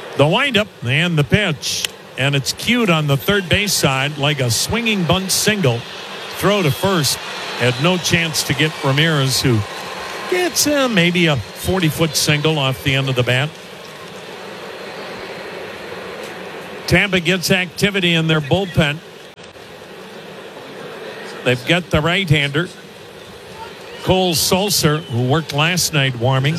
The windup and the pitch. And it's cued on the third base side like a swinging bunt single. Throw to first. Had no chance to get Ramirez, who gets maybe a 40-foot single off the end of the bat. Tampa gets activity in their bullpen. They've got the right-hander, Cole Sulser, who worked last night warming.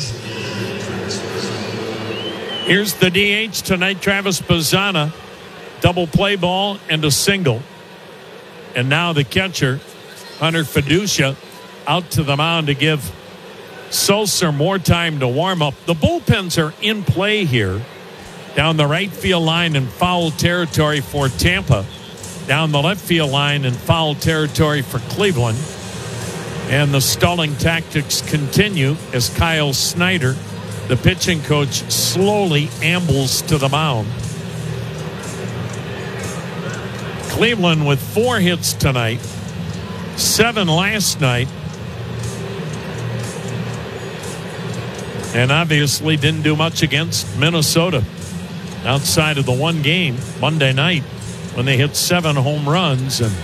Here's the DH tonight, Travis Bazzana. Double play ball and a single. And now the catcher, Hunter Fiducia, out to the mound to give Sulser more time to warm up. The bullpens are in play here. Down the right field line in foul territory for Tampa. Down the left field line in foul territory for Cleveland. And the stalling tactics continue as Kyle Snyder, the pitching coach, slowly ambles to the mound. Cleveland with 4 hits tonight, 7 last night, and obviously didn't do much against Minnesota outside of the one game Monday night when they hit 7 home runs, and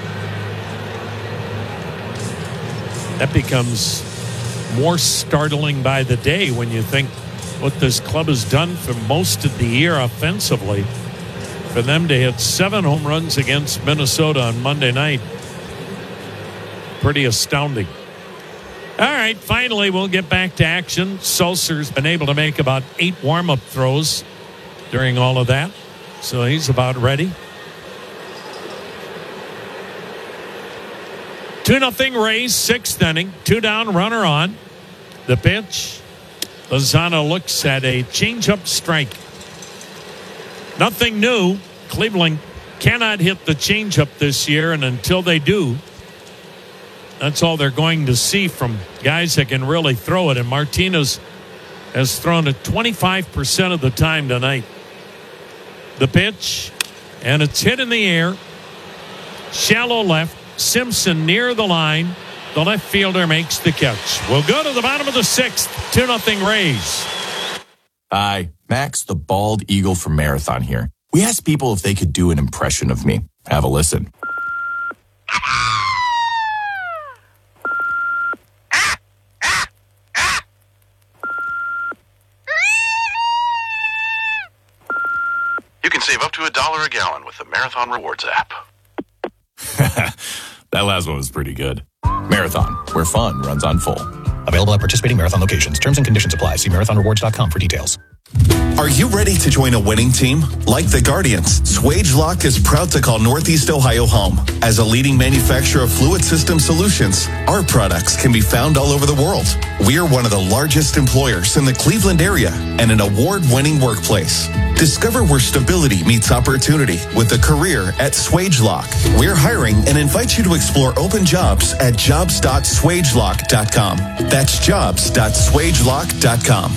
that becomes more startling by the day when you think what this club has done for most of the year offensively. For them to hit 7 home runs against Minnesota on Monday night, pretty astounding. All right, finally we'll get back to action. Sulser's been able to make about 8 warm-up throws during all of that, so he's about ready. 2-0 Rays, 6th inning, 2 down, runner on. The pitch, Lozano looks at a changeup strike. Nothing new. Cleveland cannot hit the changeup this year, and until they do, that's all they're going to see from guys that can really throw it. And Martinez has thrown it 25% of the time tonight. The pitch, and it's hit in the air. Shallow left. Simpson near the line. The left fielder makes the catch. We'll go to the bottom of the 6th. 2-0 Rays. Hi, Max the Bald Eagle from Marathon here. We asked people if they could do an impression of me. Have a listen. You can save up to $1 a gallon with the Marathon Rewards app. That last one was pretty good. Marathon, where fun runs on full. Available at participating Marathon locations. Terms and conditions apply. See marathonrewards.com for details. Are you ready to join a winning team? Like the Guardians, SwageLock is proud to call Northeast Ohio home. As a leading manufacturer of fluid system solutions, our products can be found all over the world. We are one of the largest employers in the Cleveland area and an award-winning workplace. Discover where stability meets opportunity with a career at SwageLock. We're hiring and invite you to explore open jobs at jobs.swagelock.com. That's jobs.swagelock.com.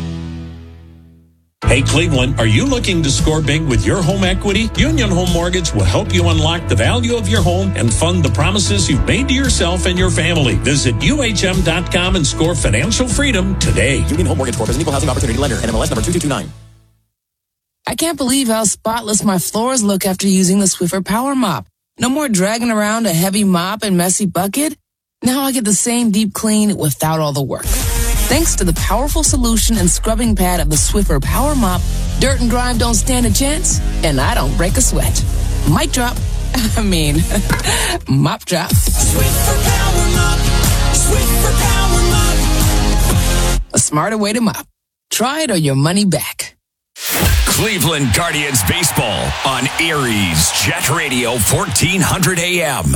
Hey, Cleveland, are you looking to score big with your home equity? Union Home Mortgage will help you unlock the value of your home and fund the promises you've made to yourself and your family. Visit UHM.com and score financial freedom today. Union Home Mortgage Corp is an equal housing opportunity lender. NMLS number 2229. I can't believe how spotless my floors look after using the Swiffer Power Mop. No more dragging around a heavy mop and messy bucket. Now I get the same deep clean without all the work. Thanks to the powerful solution and scrubbing pad of the Swiffer Power Mop, dirt and grime don't stand a chance, and I don't break a sweat. Mic drop. Mop drop. Swiffer Power Mop. Swiffer Power Mop. A smarter way to mop. Try it or your money back. Cleveland Guardians baseball on Aries Jet Radio 1400 AM.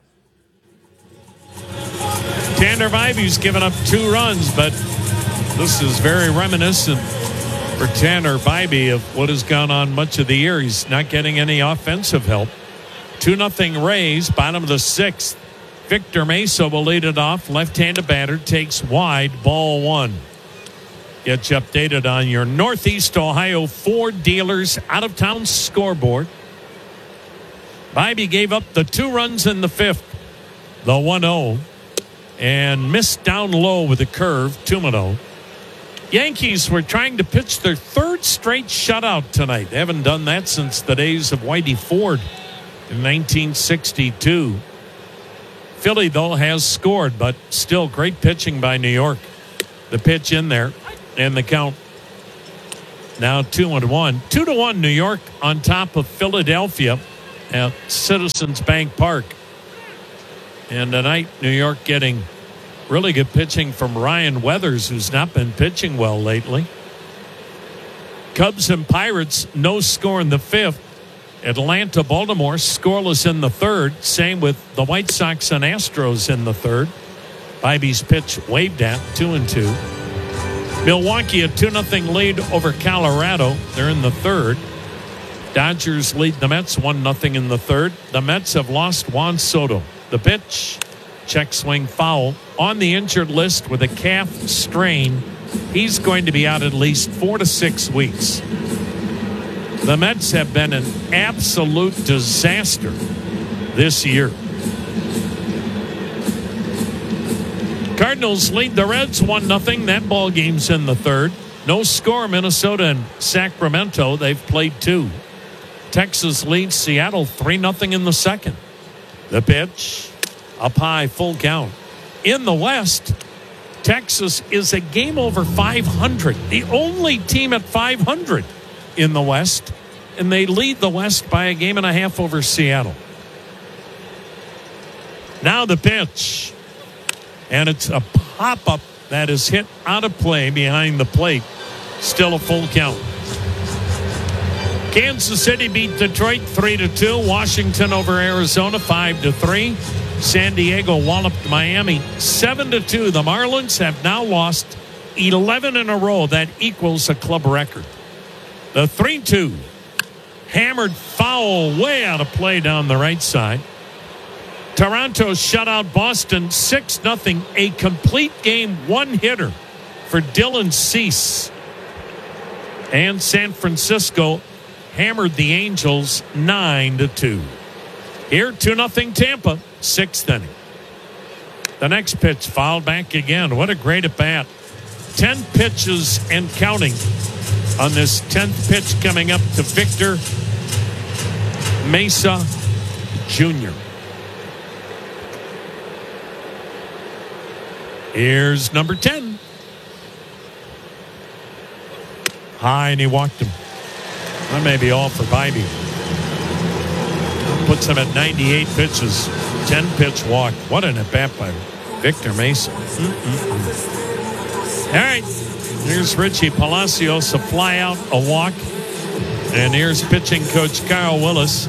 Tanner Bybee's given up 2 runs, but this is very reminiscent for Tanner Bybee of what has gone on much of the year. He's not getting any offensive help. 2-0 Rays, bottom of the 6th. Victor Mesa will lead it off. Left-handed batter takes wide, ball 1. Get you updated on your Northeast Ohio Ford dealers out-of-town scoreboard. Bybee gave up the 2 runs in the 5th. The 1-0. And missed down low with a curve, 2-0. Yankees were trying to pitch their third straight shutout tonight. They haven't done that since the days of Whitey Ford in 1962. Philly, though, has scored, but still great pitching by New York. The pitch in there, and the count now 2-1. 2-1 New York on top of Philadelphia at Citizens Bank Park. And tonight, New York getting really good pitching from Ryan Weathers, who's not been pitching well lately. Cubs and Pirates, no score in the fifth. Atlanta, Baltimore, scoreless in the third. Same with the White Sox and Astros in the third. Bibby's pitch waved at, 2-2. Milwaukee, a 2-0 lead over Colorado. They're in the third. Dodgers lead the Mets 1-0 in the third. The Mets have lost Juan Soto. The pitch, check swing foul. On the injured list with a calf strain. He's going to be out at least 4 to 6 weeks. The Mets have been an absolute disaster this year. Cardinals lead the Reds 1-0. That ball game's in the third. No score, Minnesota and Sacramento. They've played 2. Texas leads Seattle 3-0 in the second. The pitch, up high, full count. In the West, Texas is a game over 500. The only team at 500 in the West. And they lead the West by a game and a half over Seattle. Now the pitch. And it's a pop-up that is hit out of play behind the plate. Still a full count. Kansas City beat Detroit 3-2. Washington over Arizona 5-3. San Diego walloped Miami 7-2. The Marlins have now lost 11 in a row. That equals a club record. The 3-2. Hammered foul way out of play down the right side. Toronto shut out Boston 6-0. A complete game one-hitter for Dylan Cease. And San Francisco hammered the Angels 9-2. Here, 2-0 Tampa, 6th inning. The next pitch fouled back again. What a great at-bat. 10 pitches and counting on this 10th pitch coming up to Victor Mesa Jr. Here's number 10. High, and he walked him. That may be all for Bybee. Puts him at 98 pitches. 10-pitch walk. What an at-bat by Victor Mesa. All right. Here's Richie Palacios, a fly out, a walk. And here's pitching coach Carl Willis.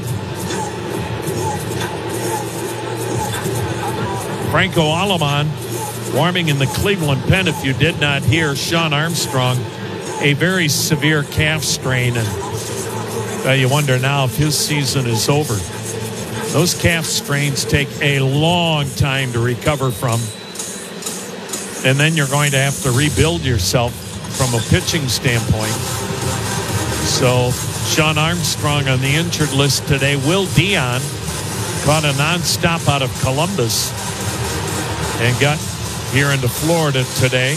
Franco Aleman warming in the Cleveland pen. If you did not hear, Sean Armstrong, a very severe calf strain. And you wonder now if his season is over. Those calf strains take a long time to recover from. And then you're going to have to rebuild yourself from a pitching standpoint. So Sean Armstrong on the injured list today. Will Dion caught a nonstop out of Columbus and got here into Florida today.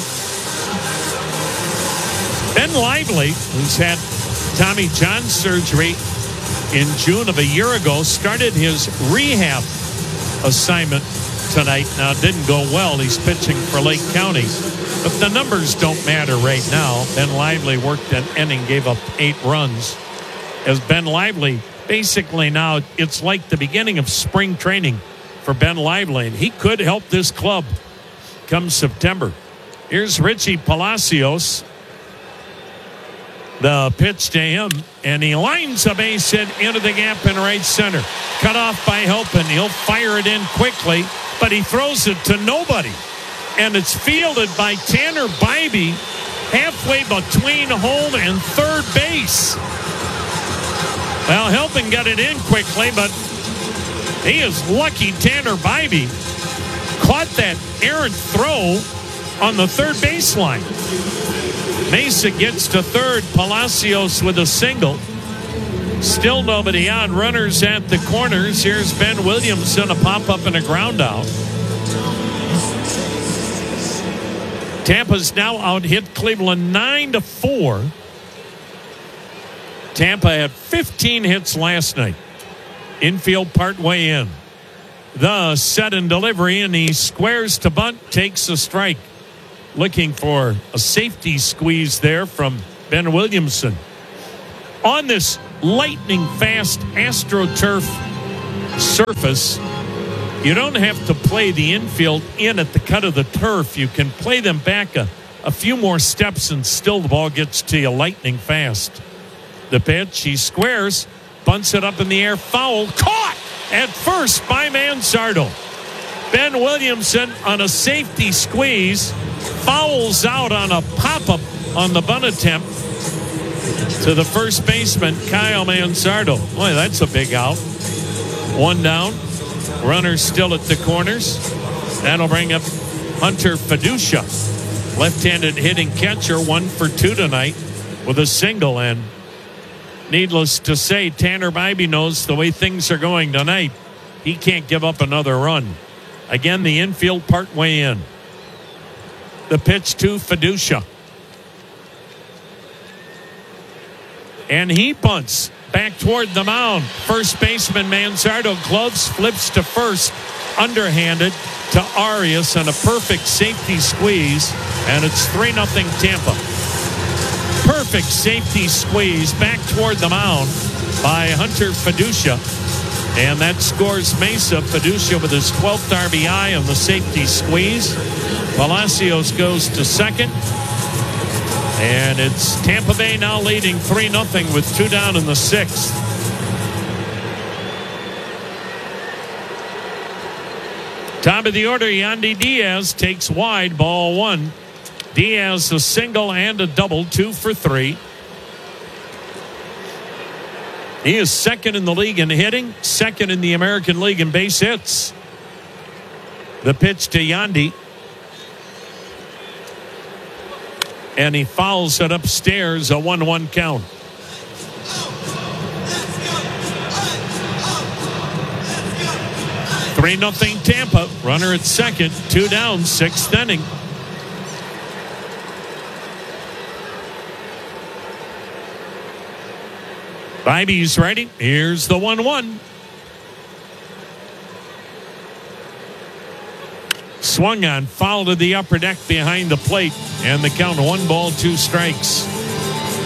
Ben Lively, who's had Tommy John surgery in June of a year ago, started his rehab assignment tonight. Now, it didn't go well. He's pitching for Lake County. But the numbers don't matter right now. Ben Lively worked an inning, gave up 8 runs. As Ben Lively, basically now, it's like the beginning of spring training for Ben Lively. And he could help this club come September. Here's Richie Palacios. The pitch to him, and he lines a base hit into the gap in right center. Cut off by Halpin. He'll fire it in quickly, but he throws it to nobody. And it's fielded by Tanner Bybee halfway between home and third base. Well, Halpin got it in quickly, but he is lucky Tanner Bybee caught that errant throw on the third baseline. Mesa gets to third. Palacios with a single. Still nobody on. Runners at the corners. Here's Ben Williamson, a pop-up and a ground out. Tampa's now out-hit Cleveland 9-4. Tampa had 15 hits last night. Infield partway in. The set and delivery, and he squares to bunt, takes a strike. Looking for a safety squeeze there from Ben Williamson. On this lightning-fast AstroTurf surface, you don't have to play the infield in at the cut of the turf. You can play them back a few more steps, and still the ball gets to you lightning fast. The pitch, he squares, bunts it up in the air, foul, caught at first by Manzardo. Ben Williamson on a safety squeeze, fouls out on a pop-up on the bunt attempt to the first baseman, Kyle Manzardo. Boy, that's a big out. One down. Runners still at the corners. That'll bring up Hunter Fiducia. Left-handed hitting catcher, 1 for 2 tonight with a single. And needless to say, Tanner Bibee knows the way things are going tonight, he can't give up another run. Again, the infield partway in. The pitch to Fiducia. And he bunts back toward the mound. First baseman Manzardo gloves, flips to first, underhanded to Arias on a perfect safety squeeze, and it's 3-0 Tampa. Perfect safety squeeze back toward the mound by Hunter Fiducia, and that scores Mesa. Fiducia with his 12th RBI on the safety squeeze. Palacios goes to second. And it's Tampa Bay now leading 3-0 with 2 down in the 6th. Top of the order, Yandy Diaz takes wide, ball 1. Diaz a single and a double, 2 for 3. He is second in the league in hitting, second in the American League in base hits. The pitch to Yandy. And he fouls it upstairs, a 1-1 count. Three 3-0 Tampa. Runner at second, 2 down, 6th inning. Bibee's ready. Here's the 1-1. Swung on, foul to the upper deck behind the plate, and the count 1 ball, 2 strikes.